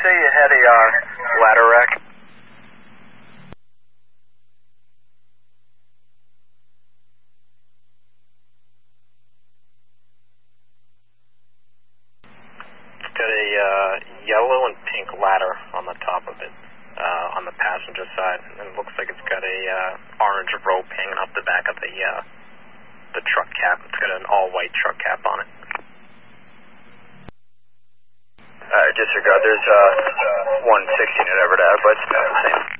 say you had a ladder rack? It's got a yellow and pink ladder on the top of it, on the passenger side, and it looks like it's got a orange rope hanging off the back of the truck cap. It's got an all-white truck cap on it. Disregard, there's 116 at Everett Ave, but it's not the same.